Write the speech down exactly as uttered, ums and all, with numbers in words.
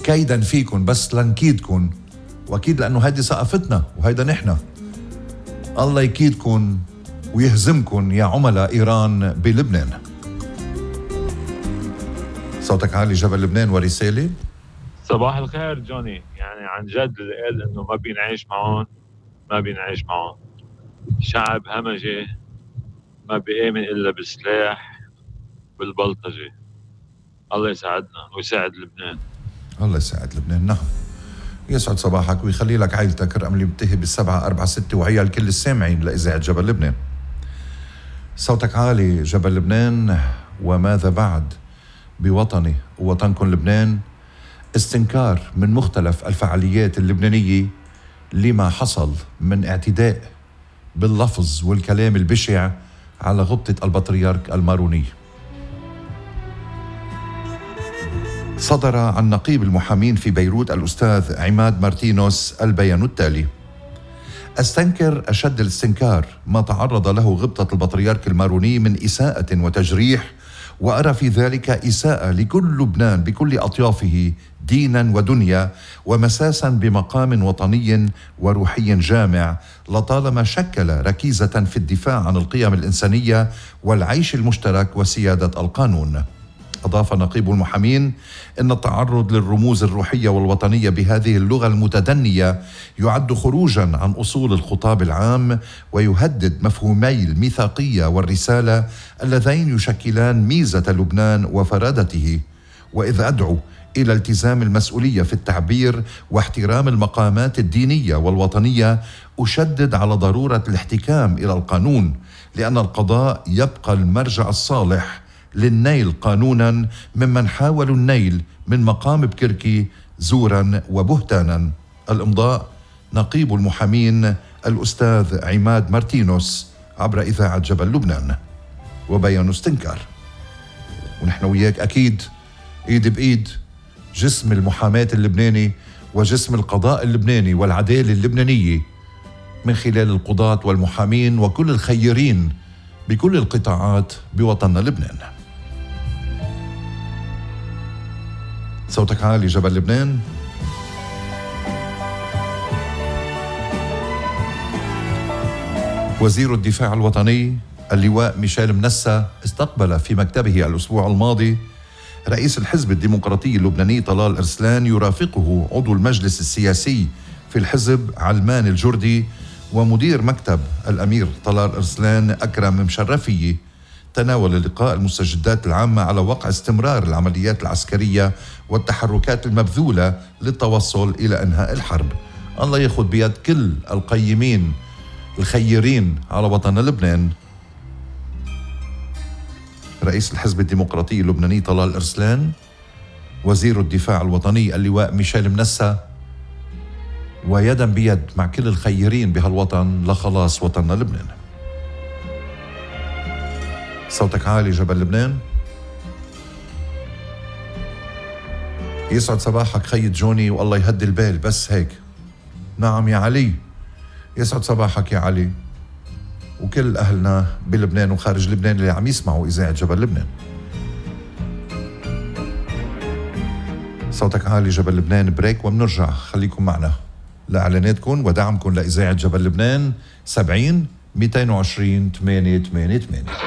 كيدا فيكم بس لنكيدكم، واكيد لانه هيدي ثقافتنا وهيدا نحن. الله يكيدكم ويهزمكم يا عملاء ايران بلبنان. صوتك عالي جبل لبنان ورسالة. صباح الخير جوني، يعني عن جد اللي قال انه ما بينعيش معهم ما بينعيش معهم. شعب همجي ما بيآمن الا بالسلاح بالبلطجة. الله يساعدنا ويساعد لبنان. الله يساعد لبنان. نعم، يسعد صباحك ويخلي لك عائلتك. الرقم اللي بنتهي بالسبعة أربعة ستة وعيال كل السامعين لإذاعة جبل لبنان. صوتك عالي جبل لبنان. وماذا بعد بوطني ووطنكم لبنان؟ استنكار من مختلف الفعاليات اللبنانية لما حصل من اعتداء باللفظ والكلام البشع على غبطة البطريرك الماروني. صدر عن نقيب المحامين في بيروت الأستاذ عماد مارتينوس البيان التالي: أستنكر أشد الاستنكار ما تعرض له غبطة البطريرك الماروني من إساءة وتجريح، وأرى في ذلك إساءة لكل لبنان بكل أطيافه دينا ودنيا، ومساسا بمقام وطني وروحي جامع لطالما شكل ركيزة في الدفاع عن القيم الإنسانية والعيش المشترك وسيادة القانون. أضاف نقيب المحامين إن التعرض للرموز الروحية والوطنية بهذه اللغة المتدنية يعد خروجا عن أصول الخطاب العام، ويهدد مفهومي الميثاقية والرسالة اللذين يشكلان ميزة لبنان وفرادته. وإذ أدعو إلى التزام المسؤولية في التعبير واحترام المقامات الدينية والوطنية، أشدد على ضرورة الاحتكام إلى القانون، لأن القضاء يبقى المرجع الصالح للنيل قانونا ممن حاولوا النيل من مقام بكركي زورا وبهتانا. الإمضاء نقيب المحامين الأستاذ عماد مارتينوس عبر إذاعة جبل لبنان. وبيان استنكار. ونحن وياك أكيد إيد بإيد، جسم المحاماة اللبناني وجسم القضاء اللبناني والعدالة اللبنانية من خلال القضاة والمحامين وكل الخيرين بكل القطاعات بوطننا لبنان. صوتك عالي جبل لبنان. وزير الدفاع الوطني اللواء ميشيل منسى استقبل في مكتبه الأسبوع الماضي رئيس الحزب الديمقراطي اللبناني طلال أرسلان، يرافقه عضو المجلس السياسي في الحزب علمان الجردي ومدير مكتب الأمير طلال أرسلان أكرم مشرفي. تناول اللقاء المستجدات العامة على وقع استمرار العمليات العسكرية والتحركات المبذولة للتوصل إلى إنهاء الحرب. الله ياخذ بيد كل القيمين الخيرين على وطن لبنان. رئيس الحزب الديمقراطي اللبناني طلال أرسلان، وزير الدفاع الوطني اللواء ميشيل منسى، ويدا بيد مع كل الخيرين بهالوطن لخلاص وطننا لبنان. صوتك عالي جبل لبنان. يسعد صباحك خيد جوني والله يهدي البال بس هيك. نعم يا علي، يسعد صباحك يا علي وكل أهلنا بلبنان وخارج لبنان اللي عم يسمعوا إذاعة جبل لبنان. صوتك عالي جبل لبنان. بريك ومنرجع، خليكم معنا لإعلاناتكم ودعمكم لإذاعة جبل لبنان. سبعين مئتين وعشرين ثمانية ثمانية ثمانية.